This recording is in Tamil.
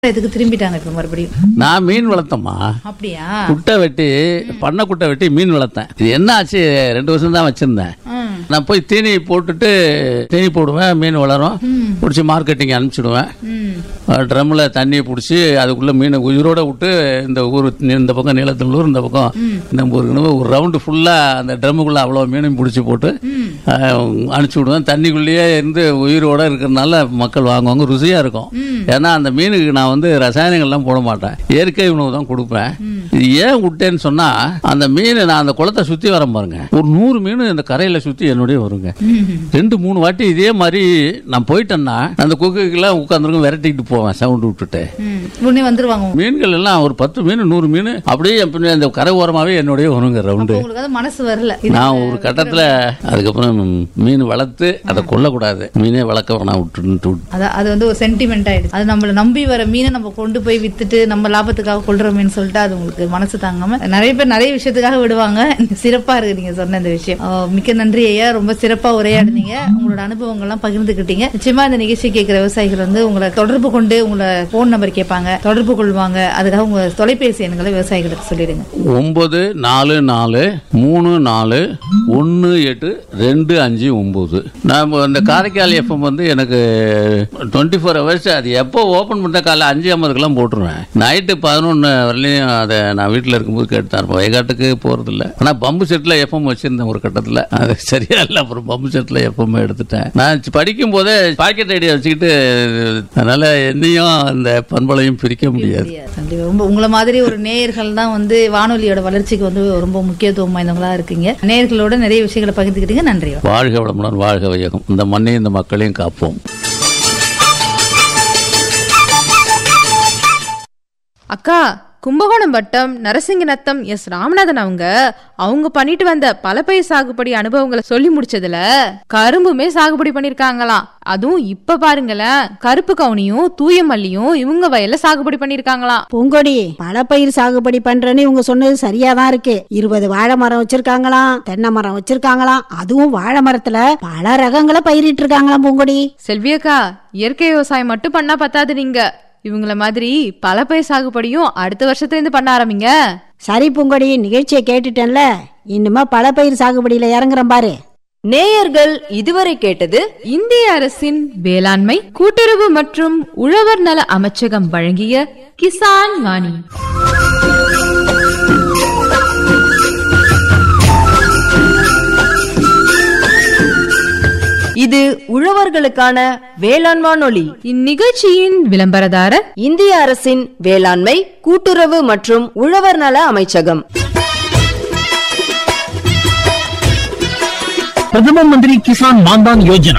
இதுக்கு திரும்பிட்டாங்க இப்ப மறுபடியும். நான் மீன் வளர்த்தம்மா. அப்படியா? குட்டை வெட்டி பண்ண குட்டை வெட்டி மீன் வளர்த்தேன். இது என்ன ஆச்சு, 2 வருஷம் தான் வச்சிருந்தேன். நான் போய் தீனி போட்டுட்டு தீனி போடுவேன், மீன் வளரும், பிடிச்சி மார்க்கெட்டிங் அனுப்பிச்சிடுவேன். ட்ரம்மில் தண்ணியை பிடிச்சி அதுக்குள்ளே மீனை உயிரோட விட்டு இந்த ஊர் இந்த பக்கம் நீலத்தூர் இந்த பக்கம் நம்ம ஊருக்கு ஒரு ரவுண்டு ஃபுல்லாக அந்த ட்ரம்முக்குள்ளே அவ்வளோ மீனையும் பிடிச்சி போட்டு அனுப்பிச்சி விடுவேன். தண்ணிக்குள்ளேயே இருந்து உயிரோட இருக்கிறதுனால மக்கள் வாங்குவாங்க, ருசியாக இருக்கும். ஏன்னா அந்த மீனுக்கு நான் ரசாயனங்கள்லாம் போட மாட்டேன், இயற்கை உணவு தான் கொடுப்பேன். இது ஏன் விட்டேன்னு சொன்னா, அந்த மீன் நான் அந்த குளத்தை சுற்றி வரேன் பாருங்க, ஒரு 100 மீன் இந்த கரையில் சுற்றி என்னுடைய வருங்க. 2-3 வாட்டி இதே மாதிரி நான் போயிட்டேன்னா அந்த கொக்குக்கெல்லாம் உட்காந்துருக்கும், விரட்டிக்கிட்டு போவேன் சவுண்ட் விட்டுட்டு. வந்துருவாங்க மீன்கள் எல்லாம் ஒரு 10 மீன் 100 மீன் அப்படியே அந்த கரை ஓரமாவே என்னுடைய வருங்க ரவுண்டு. மனசு வரல. நான் ஒரு கட்டத்தில் அதுக்கப்புறம் மீன் வளர்த்து அதை கொல்லக்கூடாது, மீனே வளர்க்க நான் விட்டு அது ஒரு சென்டிமெண்ட் ஆயிடுச்சு. அது நம்மள நம்பி வர மீனை நம்ம கொண்டு போய் வித்துட்டு நம்ம லாபத்துக்காக கொள்றோம்னு சொல்லிட்டு அது உங்களுக்கு மனசு தாங்காம நிறைய பேர் நிறைய விஷயத்துக்காக விடுவாங்க. சிறப்பா இருக்கு நீங்க சொன்ன இந்த விஷயம். மிக்க நன்றி ஐயா, ரொம்ப சிறப்பா உரையாடுனீங்க, உங்களோட அனுபவங்கள்லாம் பகிர்ந்துக்கிட்டீங்க. நிச்சயமா இந்த நிகழ்ச்சி கேட்கிற விவசாயிகள் உங்களை தொடர்பு கொண்டு உங்களை போன் நம்பர் கேட்பாங்க, தொடர்பு கொள்வாங்க. அதுக்காக உங்க தொலைபேசி எண்களை விவசாயிகளுக்கு சொல்லிடுங்க. 9441818259. நான் இந்த காரைக்கால் எஃப்எம் எனக்கு 24 ஹவர்ஸ், அது எப்போ ஓபன் பண்ண காலை 5:50 போட்டுருவேன். நைட்டு 11 வரலையும் அதை நான் வீட்டில் இருக்கும்போது கேட்டுதான் இருப்பேன். வயக்காட்டுக்கு போறதில்லை. ஆனால் பம்பு செட்டில் எஃப்எம் வச்சிருந்தேன் ஒரு கட்டத்தில், அது சரியா இல்லை. அப்புறம் பம்பு செட்டில் எஃப்எம் எடுத்துட்டேன். நான் படிக்கும் போதே பாக்கெட் ஐடியா வச்சுக்கிட்டு, அதனால என்னையும் அந்த பண்பலையும் பிரிக்க முடியாது. உங்களை மாதிரி ஒரு நேயர்கள் தான் வானொலியோட வளர்ச்சிக்கு ரொம்ப முக்கியத்துவம் வாய்ந்தவங்களா இருக்கீங்க. நேயர்களோட நிறைய விஷயங்களை பகிர்ந்துக்கிட்டீங்க. நன்றி. வாழ்க வளமுடன், வாழ்க வையகம். இந்த மண்ணையும் இந்த மக்களையும் காப்போம். அக்கா, கும்பகோணம் வட்டம் நரசிங்கநத்தம் எஸ் ராமநாதன் அவங்க பண்ணிட்டு வந்த பலப்பயிர் சாகுபடி அனுபவங்களை சொல்லி முடிச்சதுல கரும்புமே சாகுபடி பண்ணிருக்காங்களாம். அதுவும் இப்ப பாருங்களேன், கருப்பு கவுனியும் தூய மல்லியும் இவங்க வயல்ல சாகுபடி பண்ணிருக்காங்களாம். பூங்கொடி, பலப்பயிர் சாகுபடி பண்றேன்னு இவங்க சொன்னது சரியாதான் இருக்கு. 20 வாழை மரம் வச்சிருக்காங்களாம், தென்னை மரம் வச்சிருக்காங்களாம். அதுவும் வாழை மரத்துல பல ரகங்களை பயிரிட்டு இருக்காங்களாம். பூங்கொடி, செல்வியக்கா, இயற்கை விவசாயம் மட்டும் பண்ணா பத்தாது, நீங்க இவங்கள மாதிரி பலப்பயிர் சாகுபடியும் அடுத்த வருஷத்துல இருந்து பண்ண ஆரம்பிங்க. சரி பூங்கொடி, நிகழ்ச்சியை கேட்டுட்டேன்ல, இன்னுமா பலப்பயிர் சாகுபடியில இறங்குறேன் பாரு. நேயர்கள் இதுவரை கேட்டது இந்திய அரசின் வேளாண்மை கூட்டுறவு மற்றும் உழவர் நல அமைச்சகம் வழங்கிய கிசான் வாணி. இது உழவர்களுக்கான வேளாண் வானொலி. இந்நிகழ்ச்சியின் விளம்பரதாரர் இந்திய அரசின் வேளாண்மை கூட்டுறவு மற்றும் உழவர் நல அமைச்சகம். பிரதம மந்திரி கிசான் மான்தான் யோஜனா